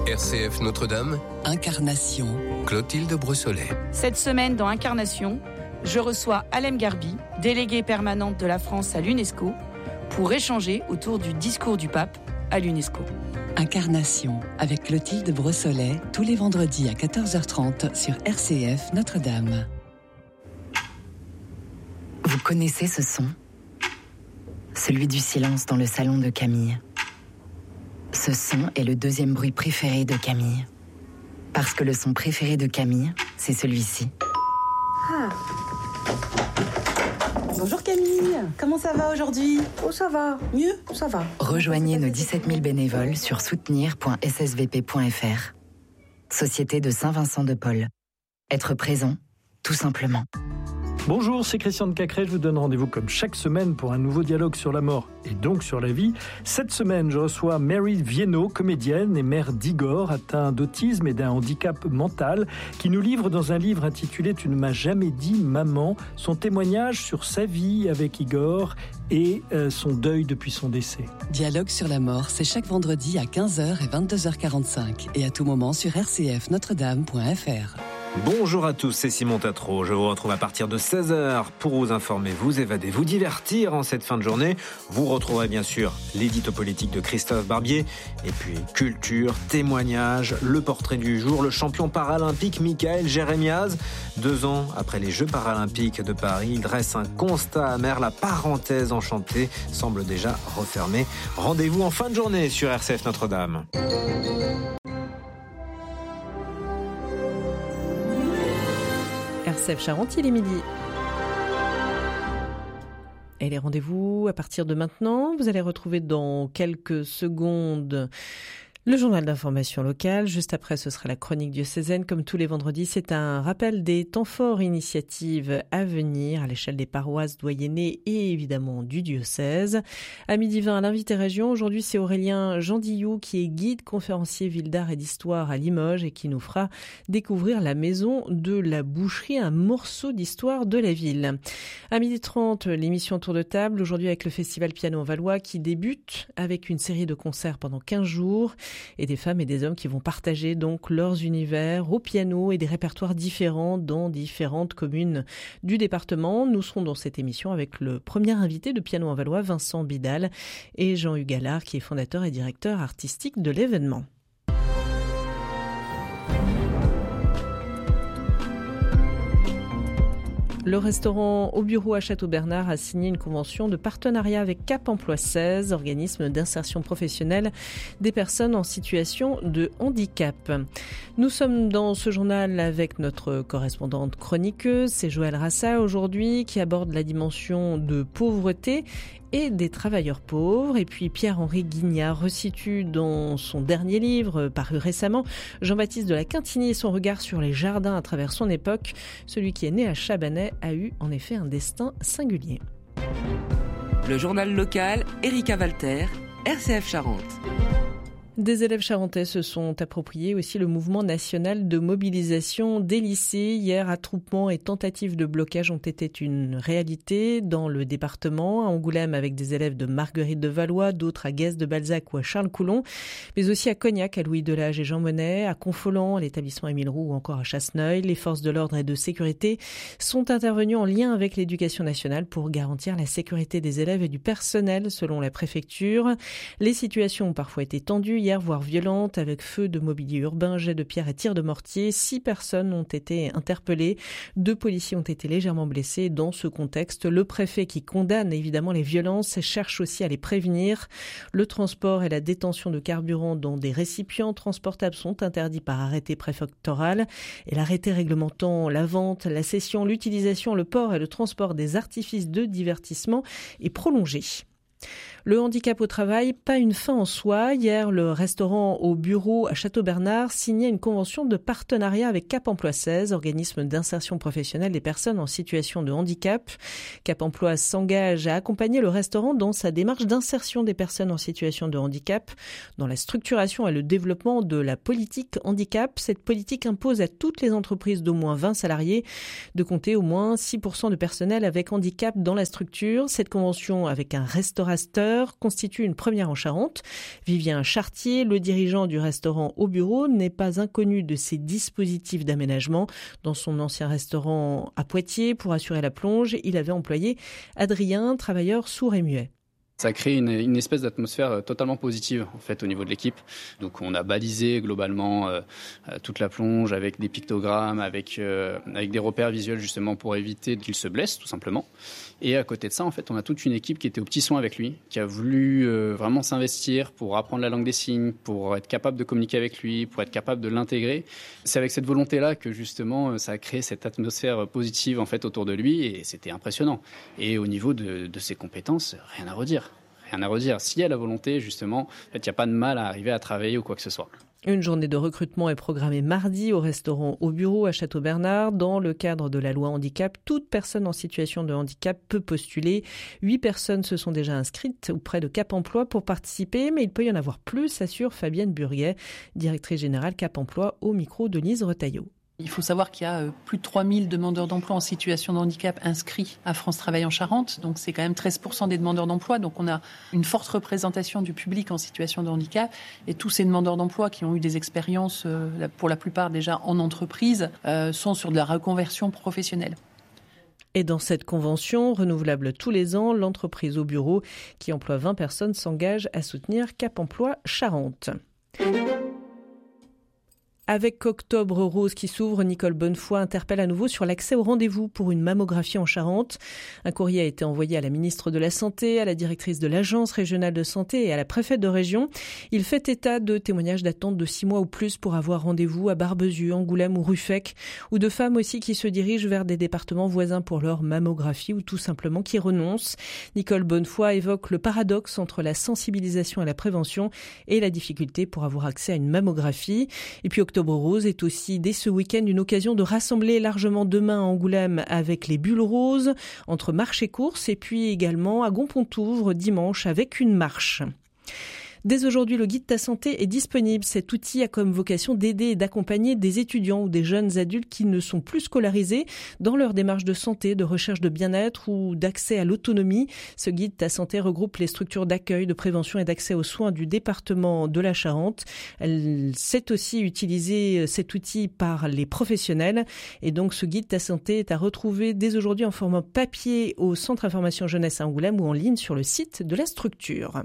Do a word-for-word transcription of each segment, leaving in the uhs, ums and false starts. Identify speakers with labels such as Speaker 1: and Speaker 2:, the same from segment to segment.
Speaker 1: R C F Notre-Dame,
Speaker 2: Incarnation,
Speaker 1: Clotilde Brossolet.
Speaker 3: Cette semaine dans Incarnation, je reçois Alem Garbi, déléguée permanente de la France à l'UNESCO, pour échanger autour du discours du pape à l'UNESCO.
Speaker 2: Incarnation, avec Clotilde Brossolet, tous les vendredis à quatorze heures trente sur R C F Notre-Dame.
Speaker 4: Vous connaissez ce son ? Celui du silence dans le salon de Camille. Ce son est le deuxième bruit préféré de Camille. Parce que le son préféré de Camille, c'est celui-ci.
Speaker 5: Ah. Bonjour Camille, comment ça va aujourd'hui ? Oh ça va, mieux, ça va.
Speaker 4: Rejoignez nos dix-sept mille bénévoles sur soutenir point s s v p point f r. Société de Saint-Vincent de Paul. Être présent, tout simplement.
Speaker 6: Bonjour, c'est Christian de Cacré, je vous donne rendez-vous comme chaque semaine pour un nouveau dialogue sur la mort et donc sur la vie. Cette semaine, je reçois Mary Viennot, comédienne et mère d'Igor, atteint d'autisme et d'un handicap mental, qui nous livre dans un livre intitulé « Tu ne m'as jamais dit maman » son témoignage sur sa vie avec Igor et euh, son deuil depuis son décès.
Speaker 2: Dialogue sur la mort, c'est chaque vendredi à quinze heures et vingt-deux heures quarante-cinq et à tout moment sur r c f notre dame point f r.
Speaker 7: Bonjour à tous, c'est Simon Tatro. Je vous retrouve à partir de seize heures pour vous informer, vous évader, vous divertir en cette fin de journée. Vous retrouverez bien sûr l'édito politique de Christophe Barbier. Et puis culture, témoignages, le portrait du jour, le champion paralympique Michael Jérémiaz. Deux ans après les Jeux paralympiques de Paris, il dresse un constat amer. La parenthèse enchantée semble déjà refermée. Rendez-vous en fin de journée sur R C F Notre-Dame.
Speaker 8: R C F Charente, il est midi. Et les rendez-vous à partir de maintenant, vous allez retrouver dans quelques secondes le journal d'information locale. Juste après, ce sera la chronique diocésaine. Comme tous les vendredis, c'est un rappel des temps forts initiatives à venir à l'échelle des paroisses doyennées et évidemment du diocèse. À midi vingt, à l'invité région, aujourd'hui, c'est Aurélien Jandillou qui est guide conférencier ville d'art et d'histoire à Limoges et qui nous fera découvrir la maison de la boucherie, un morceau d'histoire de la ville. À midi trente, l'émission Tour de table, aujourd'hui avec le festival Piano en Valois qui débute avec une série de concerts pendant quinze jours. Et des femmes et des hommes qui vont partager donc leurs univers au piano et des répertoires différents dans différentes communes du département. Nous serons dans cette émission avec le premier invité de Piano en Valois, Vincent Bidal, et Jean-Hugues Allard, qui est fondateur et directeur artistique de l'événement. Le restaurant Au Bureau à Château-Bernard a signé une convention de partenariat avec Cap Emploi seize, organisme d'insertion professionnelle des personnes en situation de handicap. Nous sommes dans ce journal avec notre correspondante chroniqueuse, c'est Joëlle Rassa aujourd'hui, qui aborde la dimension de pauvreté et des travailleurs pauvres. Et puis Pierre-Henri Guignard resitue dans son dernier livre, paru récemment, Jean-Baptiste de la Quintinie et son regard sur les jardins à travers son époque. Celui qui est né à Chabanais a eu en effet un destin singulier.
Speaker 9: Le journal local, Erika Walter, R C F Charente.
Speaker 8: Des élèves charentais se sont appropriés aussi le mouvement national de mobilisation des lycées. Hier, attroupements et tentatives de blocage ont été une réalité dans le département. À Angoulême avec des élèves de Marguerite de Valois, d'autres à Guest de Balzac ou à Charles-Coulon, mais aussi à Cognac, à Louis Delage et Jean Monnet, à Confolens, à l'établissement Émile Roux ou encore à Chasseneuil. Les forces de l'ordre et de sécurité sont intervenues en lien avec l'éducation nationale pour garantir la sécurité des élèves et du personnel selon la préfecture. Les situations ont parfois été tendues hier, voire violentes, avec feu de mobilier urbain, jets de pierre et tirs de mortier. Six personnes ont été interpellées. Deux policiers ont été légèrement blessés. Dans ce contexte, le préfet, qui condamne évidemment les violences, cherche aussi à les prévenir. Le transport et la détention de carburant dans des récipients transportables sont interdits par arrêté préfectoral. Et l'arrêté réglementant la vente, la cession, l'utilisation, le port et le transport des artifices de divertissement est prolongé. Le handicap au travail, pas une fin en soi. Hier, le restaurant Au Bureau à Château-Bernard signait une convention de partenariat avec Cap Emploi seize, organisme d'insertion professionnelle des personnes en situation de handicap. Cap Emploi s'engage à accompagner le restaurant dans sa démarche d'insertion des personnes en situation de handicap, dans la structuration et le développement de la politique handicap. Cette politique impose à toutes les entreprises d'au moins vingt salariés de compter au moins six pour cent de personnel avec handicap dans la structure. Cette convention avec un restaurateur secteur constitue une première en Charente. Vivien Chartier, le dirigeant du restaurant Au Bureau, n'est pas inconnu de ces dispositifs d'aménagement. Dans son ancien restaurant à Poitiers, pour assurer la plonge, il avait employé Adrien, travailleur sourd et muet.
Speaker 10: Ça crée une, une espèce d'atmosphère totalement positive en fait au niveau de l'équipe. Donc on a balisé globalement euh, toute la plonge avec des pictogrammes, avec euh, avec des repères visuels justement pour éviter qu'il se blesse tout simplement. Et à côté de ça, en fait, on a toute une équipe qui était au petit soin avec lui, qui a voulu euh, vraiment s'investir pour apprendre la langue des signes, pour être capable de communiquer avec lui, pour être capable de l'intégrer. C'est avec cette volonté-là que justement ça a créé cette atmosphère positive en fait autour de lui et c'était impressionnant. Et au niveau de, de ses compétences, rien à redire. Rien à redire. S'il y a la volonté, justement, en fait, il n'y a pas de mal à arriver à travailler ou quoi que ce soit.
Speaker 8: Une journée de recrutement est programmée mardi au restaurant Au Bureau à Château-Bernard. Dans le cadre de la loi handicap, toute personne en situation de handicap peut postuler. Huit personnes se sont déjà inscrites auprès de Cap Emploi pour participer, mais il peut y en avoir plus, assure Fabienne Burguet, directrice générale Cap Emploi, au micro de Lise Retailleau.
Speaker 11: Il faut savoir qu'il y a plus de trois mille demandeurs d'emploi en situation de handicap inscrits à France Travail en Charente. Donc c'est quand même treize pour cent des demandeurs d'emploi. Donc on a une forte représentation du public en situation de handicap. Et tous ces demandeurs d'emploi qui ont eu des expériences, pour la plupart déjà en entreprise, sont sur de la reconversion professionnelle.
Speaker 8: Et dans cette convention, renouvelable tous les ans, l'entreprise Au Bureau, qui emploie vingt personnes, s'engage à soutenir Cap Emploi Charente. Avec Octobre Rose qui s'ouvre, Nicole Bonnefoy interpelle à nouveau sur l'accès au rendez-vous pour une mammographie en Charente. Un courrier a été envoyé à la ministre de la Santé, à la directrice de l'Agence régionale de santé et à la préfète de région. Il fait état de témoignages d'attente de six mois ou plus pour avoir rendez-vous à Barbezieux, Angoulême ou Ruffec, ou de femmes aussi qui se dirigent vers des départements voisins pour leur mammographie ou tout simplement qui renoncent. Nicole Bonnefoy évoque le paradoxe entre la sensibilisation et la prévention et la difficulté pour avoir accès à une mammographie. Et puis Octobre Rose est aussi dès ce week-end une occasion de rassembler largement demain à Angoulême avec les bulles roses entre marche et course et puis également à Gonpontouvre dimanche avec une marche. Dès aujourd'hui, le guide Ta Santé est disponible. Cet outil a comme vocation d'aider et d'accompagner des étudiants ou des jeunes adultes qui ne sont plus scolarisés dans leur démarche de santé, de recherche de bien-être ou d'accès à l'autonomie. Ce guide Ta Santé regroupe les structures d'accueil, de prévention et d'accès aux soins du département de la Charente. Elle sait aussi utiliser cet outil par les professionnels. Et donc, ce guide Ta Santé est à retrouver dès aujourd'hui en format papier au Centre Information Jeunesse à Angoulême ou en ligne sur le site de la structure.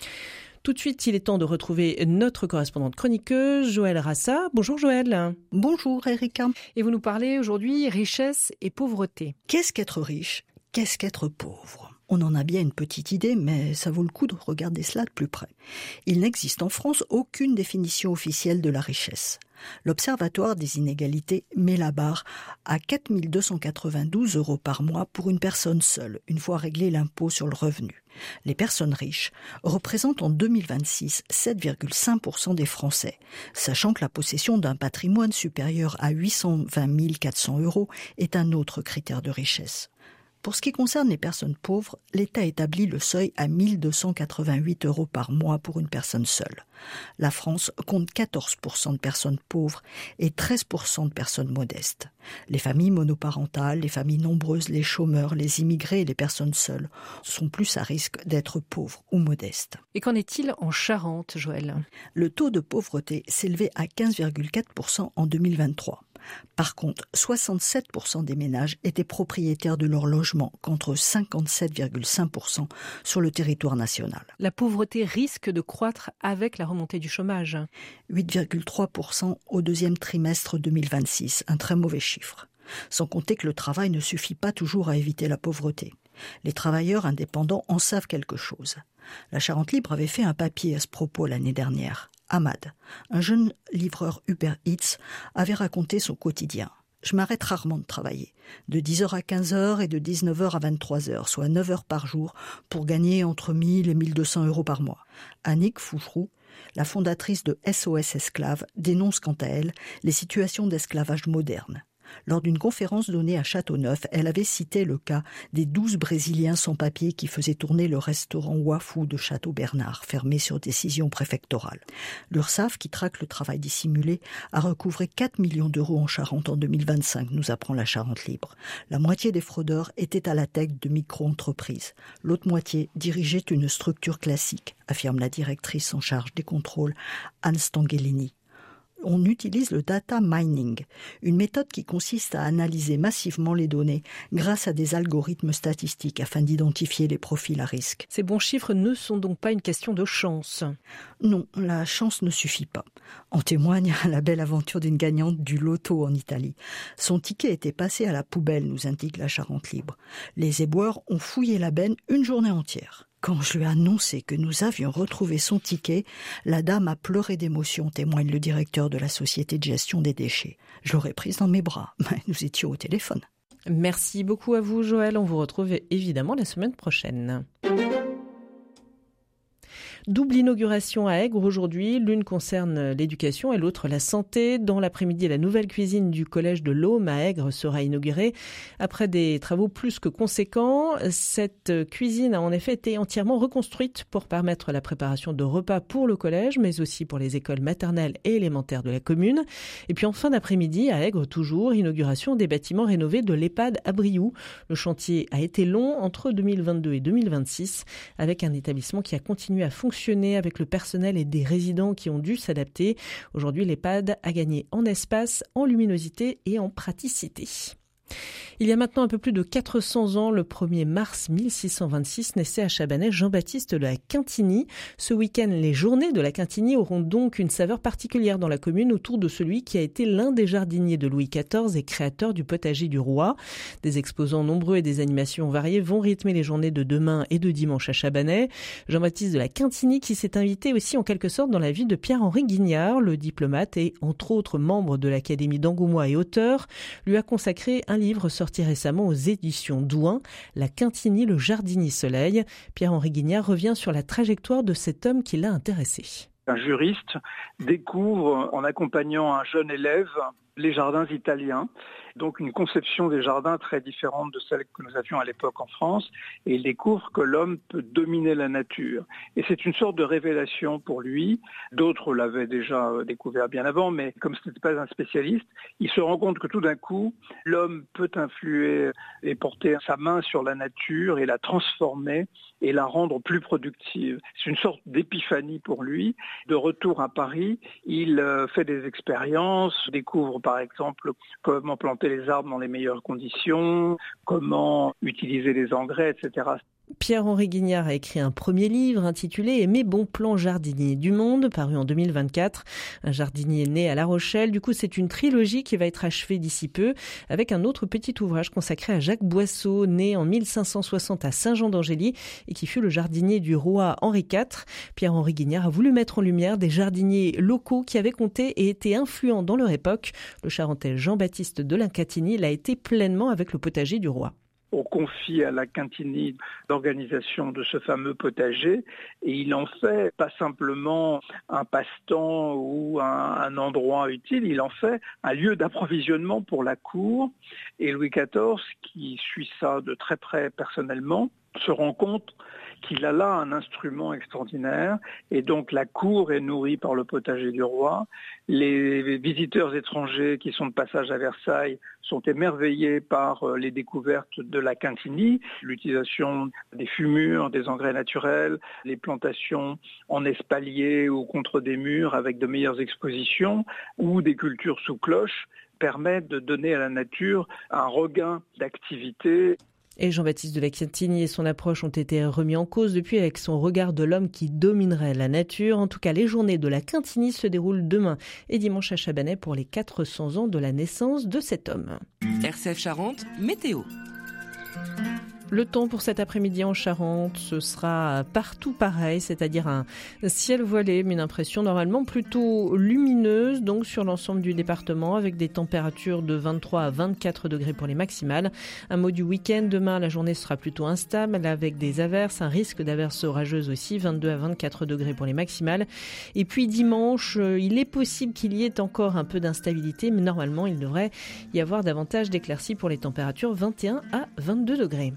Speaker 8: Tout de suite, il est temps de retrouver notre correspondante chroniqueuse, Joëlle Rassa. Bonjour Joëlle.
Speaker 12: Bonjour Erika.
Speaker 8: Et vous nous parlez aujourd'hui richesse et pauvreté.
Speaker 12: Qu'est-ce qu'être riche ? Qu'est-ce qu'être pauvre ? On en a bien une petite idée, mais ça vaut le coup de regarder cela de plus près. Il n'existe en France aucune définition officielle de la richesse. L'Observatoire des inégalités met la barre à quatre mille deux cent quatre-vingt-douze euros par mois pour une personne seule, une fois réglé l'impôt sur le revenu. Les personnes riches représentent en deux mille vingt-six sept virgule cinq pour cent des Français, sachant que la possession d'un patrimoine supérieur à huit cent vingt mille quatre cents euros est un autre critère de richesse. Pour ce qui concerne les personnes pauvres, l'État établit le seuil à mille deux cent quatre-vingt-huit euros par mois pour une personne seule. La France compte quatorze pour cent de personnes pauvres et treize pour cent de personnes modestes. Les familles monoparentales, les familles nombreuses, les chômeurs, les immigrés et les personnes seules sont plus à risque d'être pauvres ou modestes.
Speaker 8: Et qu'en est-il en Charente, Joëlle ?
Speaker 12: Le taux de pauvreté s'élevait à quinze virgule quatre pour cent en deux mille vingt-trois. Par contre, soixante-sept pour cent des ménages étaient propriétaires de leur logement, contre cinquante-sept virgule cinq pour cent sur le territoire national.
Speaker 8: La pauvreté risque de croître avec la remontée du chômage.
Speaker 12: huit virgule trois pour cent au deuxième trimestre deux mille vingt-six, un très mauvais chiffre. Sans compter que le travail ne suffit pas toujours à éviter la pauvreté. Les travailleurs indépendants en savent quelque chose. La Charente Libre avait fait un papier à ce propos l'année dernière. Ahmad, un jeune livreur Uber Eats, avait raconté son quotidien. « Je m'arrête rarement de travailler, de dix heures à quinze heures et de dix-neuf heures à vingt-trois heures, soit neuf heures par jour, pour gagner entre mille et mille deux cents euros par mois. » Annick Foucherou, la fondatrice de S O S Esclaves, dénonce quant à elle les situations d'esclavage moderne. Lors d'une conférence donnée à Châteauneuf, elle avait cité le cas des douze Brésiliens sans-papiers qui faisaient tourner le restaurant Wafou de Château-Bernard, fermé sur décision préfectorale. L'URSSAF, qui traque le travail dissimulé, a recouvré quatre millions d'euros en Charente en deux mille vingt-cinq, nous apprend la Charente Libre. La moitié des fraudeurs étaient à la tête de micro-entreprises. L'autre moitié dirigeait une structure classique, affirme la directrice en charge des contrôles, Anne Stangelini. On utilise le data mining, une méthode qui consiste à analyser massivement les données grâce à des algorithmes statistiques afin d'identifier les profils à risque.
Speaker 8: Ces bons chiffres ne sont donc pas une question de chance.
Speaker 12: Non, la chance ne suffit pas. En témoigne la belle aventure d'une gagnante du loto en Italie. Son ticket était passé à la poubelle, nous indique la Charente Libre. Les éboueurs ont fouillé la benne une journée entière. Quand je lui ai annoncé que nous avions retrouvé son ticket, la dame a pleuré d'émotion, témoigne le directeur de la société de gestion des déchets. Je l'aurais prise dans mes bras, mais nous étions au téléphone.
Speaker 8: Merci beaucoup à vous, Joël. On vous retrouve évidemment la semaine prochaine. Double inauguration à Aigre aujourd'hui. L'une concerne l'éducation et l'autre la santé. Dans l'après-midi, la nouvelle cuisine du collège de l'Aume à Aigre sera inaugurée. Après des travaux plus que conséquents, cette cuisine a en effet été entièrement reconstruite pour permettre la préparation de repas pour le collège, mais aussi pour les écoles maternelles et élémentaires de la commune. Et puis en fin d'après-midi, à Aigre toujours, inauguration des bâtiments rénovés de l'EHPAD à Brioude. Le chantier a été long entre deux mille vingt-deux et deux mille vingt-six, avec un établissement qui a continué à fonctionner avec le personnel et des résidents qui ont dû s'adapter. Aujourd'hui, l'EHPAD a gagné en espace, en luminosité et en praticité. Il y a maintenant un peu plus de quatre cents ans, le premier mars mille six cent vingt-six, naissait à Chabanais Jean-Baptiste de la Quintinie. Ce week-end, les journées de la Quintinie auront donc une saveur particulière dans la commune autour de celui qui a été l'un des jardiniers de Louis quatorze et créateur du potager du roi. Des exposants nombreux et des animations variées vont rythmer les journées de demain et de dimanche à Chabanais. Jean-Baptiste de la Quintinie qui s'est invité aussi en quelque sorte dans la vie de Pierre-Henri Guignard, le diplomate et entre autres membre de l'Académie d'Angoumois et auteur, lui a consacré un livre sorti récemment aux éditions Douin, La Quintinie, le jardinier soleil. Pierre-Henri Guignard revient sur la trajectoire de cet homme qui l'a intéressé.
Speaker 13: Un juriste découvre, en accompagnant un jeune élève, les jardins italiens, donc une conception des jardins très différente de celle que nous avions à l'époque en France, et il découvre que l'homme peut dominer la nature. Et c'est une sorte de révélation pour lui. D'autres l'avaient déjà découvert bien avant, mais comme ce n'était pas un spécialiste, il se rend compte que tout d'un coup, l'homme peut influer et porter sa main sur la nature et la transformer et la rendre plus productive. C'est une sorte d'épiphanie pour lui. De retour à Paris, il fait des expériences, découvre par exemple comment planter les arbres dans les meilleures conditions, comment utiliser les engrais, et cetera.
Speaker 8: Pierre-Henri Guignard a écrit un premier livre intitulé « Mes bons plans jardiniers du monde », paru en deux mille vingt-quatre. Un jardinier né à La Rochelle. Du coup, c'est une trilogie qui va être achevée d'ici peu, avec un autre petit ouvrage consacré à Jacques Boisseau, né en mille cinq cent soixante à Saint-Jean-d'Angély et qui fut le jardinier du roi Henri quatre. Pierre-Henri Guignard a voulu mettre en lumière des jardiniers locaux qui avaient compté et été influents dans leur époque. Le Charentais Jean-Baptiste de la Quintinie l'a été pleinement avec le potager du roi.
Speaker 13: On confie à la Quintinie l'organisation de ce fameux potager et il en fait pas simplement un passe-temps ou un, un endroit utile, il en fait un lieu d'approvisionnement pour la cour. Et Louis quatorze, qui suit ça de très près personnellement, se rend compte qu'il a là un instrument extraordinaire et donc la cour est nourrie par le potager du roi. Les visiteurs étrangers qui sont de passage à Versailles sont émerveillés par les découvertes de la Quintinie, l'utilisation des fumures, des engrais naturels, les plantations en espalier ou contre des murs avec de meilleures expositions ou des cultures sous cloche permettent de donner à la nature un regain d'activité.
Speaker 8: Et Jean-Baptiste de la Quintinie et son approche ont été remis en cause depuis avec son regard de l'homme qui dominerait la nature. En tout cas, les journées de la Quintinie se déroulent demain et dimanche à Chabanais pour les quatre cents ans de la naissance de cet homme.
Speaker 9: R C F Charente, météo.
Speaker 8: Le temps pour cet après-midi en Charente, ce sera partout pareil, c'est-à-dire un ciel voilé, mais une impression normalement plutôt lumineuse, donc sur l'ensemble du département, avec des températures de vingt-trois à vingt-quatre degrés pour les maximales. Un mot du week-end, demain la journée sera plutôt instable, avec des averses, un risque d'averses orageuses aussi, vingt-deux à vingt-quatre degrés pour les maximales. Et puis dimanche, il est possible qu'il y ait encore un peu d'instabilité, mais normalement il devrait y avoir davantage d'éclaircies pour les températures, vingt et un à vingt-deux degrés.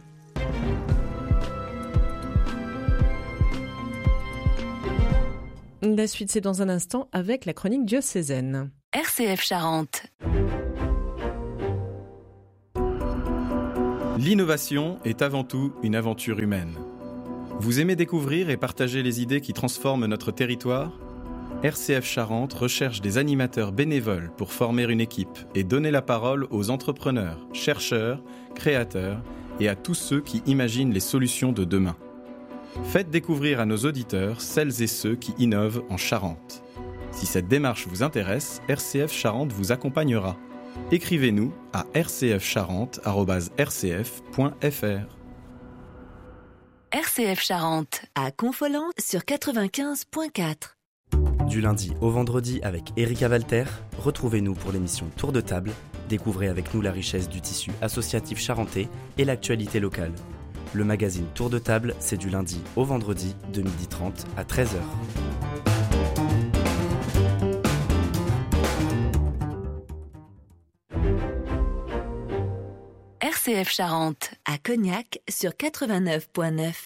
Speaker 8: La suite, c'est dans un instant avec la chronique diocésaine.
Speaker 14: R C F Charente.
Speaker 15: L'innovation est avant tout une aventure humaine. Vous aimez découvrir et partager les idées qui transforment notre territoire ? R C F Charente recherche des animateurs bénévoles pour former une équipe et donner la parole aux entrepreneurs, chercheurs, créateurs et à tous ceux qui imaginent les solutions de demain. Faites découvrir à nos auditeurs celles et ceux qui innovent en Charente. Si cette démarche vous intéresse, R C F Charente vous accompagnera. Écrivez-nous à r c f charente arobase r c f point f r.
Speaker 14: R C F Charente, à Confolens sur quatre-vingt-quinze virgule quatre.
Speaker 16: Du lundi au vendredi avec Erika Walter, retrouvez-nous pour l'émission Tour de table. Découvrez avec nous la richesse du tissu associatif charentais et l'actualité locale. Le magazine Tour de table, c'est du lundi au vendredi de midi trente à treize heures.
Speaker 14: R C F Charente, à Cognac sur quatre-vingt-neuf virgule neuf.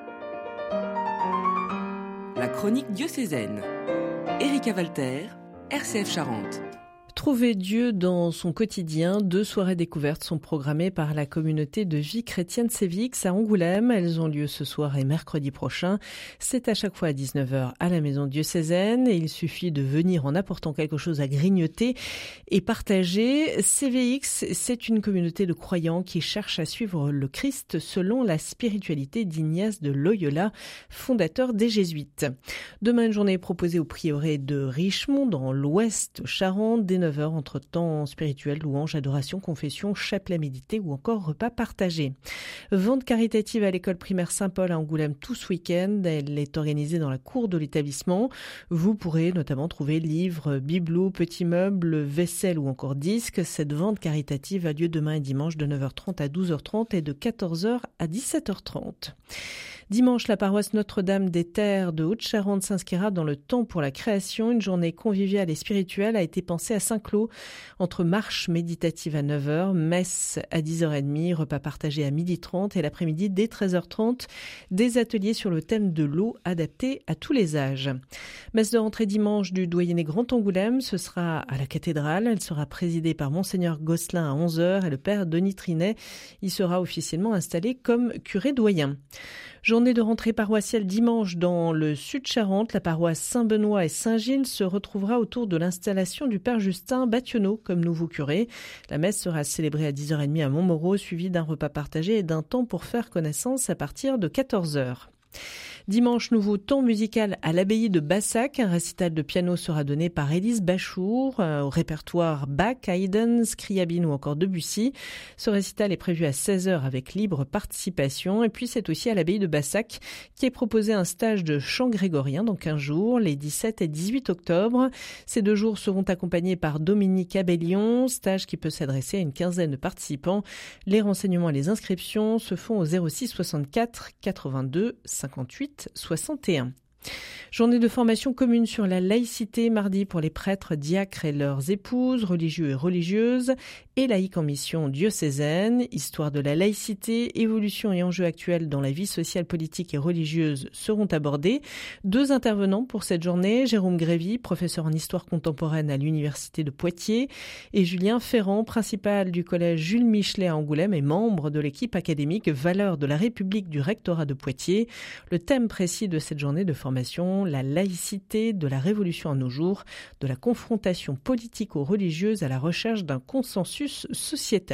Speaker 9: La chronique diocésaine. Erika Walter, R C F Charente.
Speaker 8: Trouver Dieu dans son quotidien, deux soirées découvertes sont programmées par la communauté de vie chrétienne Sévix à Angoulême. Elles ont lieu ce soir et mercredi prochain. C'est à chaque fois à dix-neuf heures à la maison diocésaine et il suffit de venir en apportant quelque chose à grignoter et partager. C V X, c'est une communauté de croyants qui cherche à suivre le Christ selon la spiritualité d'Ignace de Loyola, fondateur des Jésuites. Demain, une journée proposée au prieuré de Richemont dans l'Ouest Charente, dès neuf heures, entre temps spirituel, louange, adoration, confession, chapelet médité ou encore repas partagé. Vente caritative à l'école primaire Saint-Paul à Angoulême tout ce week-end. Elle est organisée dans la cour de l'établissement. Vous pourrez notamment trouver livres, bibelots, petits meubles, vaisselle ou encore disques. Cette vente caritative a lieu demain et dimanche de neuf heures trente à douze heures trente et de quatorze heures à dix-sept heures trente. Dimanche, la paroisse Notre-Dame des Terres de Haute-Charente s'inscrira dans le temps pour la création. Une journée conviviale et spirituelle a été pensée à Saint-Cloud, entre marche méditative à neuf heures, messe à dix heures trente, repas partagé à midi trente et l'après-midi dès treize heures trente, des ateliers sur le thème de l'eau adaptés à tous les âges. Messe de rentrée dimanche du doyenné Grand Angoulême, ce sera à la cathédrale. Elle sera présidée par Monseigneur Gosselin à onze heures et le père Denis Trinet y sera officiellement installé comme curé doyen. Journée de rentrée paroissiale dimanche dans le Sud-Charente. La paroisse Saint-Benoît et Saint-Gilles se retrouvera autour de l'installation du père Justin Bathionneau comme nouveau curé. La messe sera célébrée à dix heures trente à Montmoreau, suivie d'un repas partagé et d'un temps pour faire connaissance à partir de quatorze heures. Dimanche, nouveau temps musical à l'abbaye de Bassac. Un récital de piano sera donné par Élise Bachour euh, au répertoire Bach, Haydn, Scriabine ou encore Debussy. Ce récital est prévu à seize heures avec libre participation. Et puis c'est aussi à l'abbaye de Bassac qui est proposé un stage de chant grégorien dans quinze jours, les dix-sept et dix-huit octobre. Ces deux jours seront accompagnés par Dominique Abellion, stage qui peut s'adresser à une quinzaine de participants. Les renseignements et les inscriptions se font au zéro six soixante-quatre quatre-vingt-deux cinquante-huit soixante et un. Journée de formation commune sur la laïcité mardi pour les prêtres, diacres et leurs épouses, religieux et religieuses, et laïcs en mission diocésaine. Histoire de la laïcité, évolution et enjeux actuels dans la vie sociale, politique et religieuse seront abordés. Deux intervenants pour cette journée, Jérôme Grévy, professeur en histoire contemporaine à l'université de Poitiers, et Julien Ferrand, principal du collège Jules Michelet à Angoulême et membre de l'équipe académique Valeurs de la République du rectorat de Poitiers. Le thème précis de cette journée de formation, la laïcité de la révolution à nos jours, de la confrontation politico-religieuse à la recherche d'un consensus sociétal.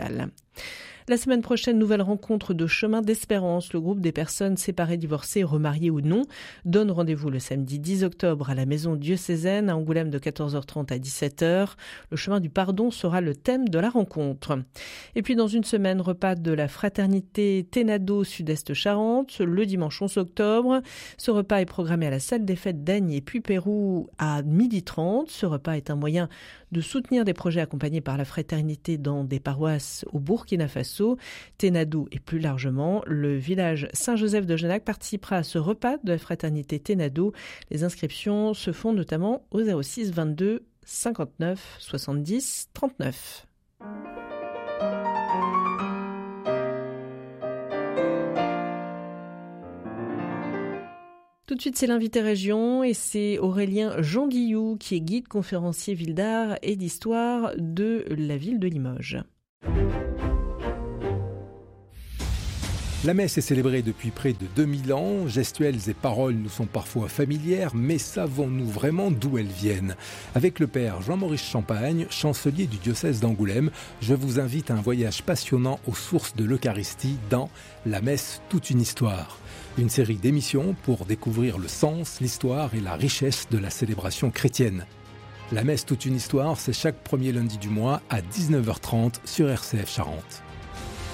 Speaker 8: La semaine prochaine, nouvelle rencontre de Chemin d'Espérance. Le groupe des personnes séparées, divorcées, remariées ou non donne rendez-vous le samedi dix octobre à la maison diocésaine à Angoulême de quatorze heures trente à dix-sept heures. Le chemin du pardon sera le thème de la rencontre. Et puis dans une semaine, repas de la fraternité Ténado Sud-Est Charente le dimanche onze octobre. Ce repas est programmé à la salle des fêtes d'Agnes et Puy-Pérou à midi trente. Ce repas est un moyen de soutenir des projets accompagnés par la fraternité dans des paroisses au Burkina Faso. Ténado et plus largement, le village Saint-Joseph de Genac participera à ce repas de la fraternité Ténado. Les inscriptions se font notamment au zéro six vingt-deux cinquante-neuf soixante-dix trente-neuf. Tout de suite, c'est l'invité région et c'est Aurélien Jean-Guillou qui est guide conférencier ville d'art et d'histoire de la ville de Limoges.
Speaker 17: La messe est célébrée depuis près de deux mille ans. Gestuels et paroles nous sont parfois familières, mais savons-nous vraiment d'où elles viennent ? Avec le père Jean-Maurice Champagne, chancelier du diocèse d'Angoulême, je vous invite à un voyage passionnant aux sources de l'Eucharistie dans La messe, toute une histoire. Une série d'émissions pour découvrir le sens, l'histoire et la richesse de la célébration chrétienne. La messe, toute une histoire, c'est chaque premier lundi du mois à dix-neuf heures trente sur R C F Charente.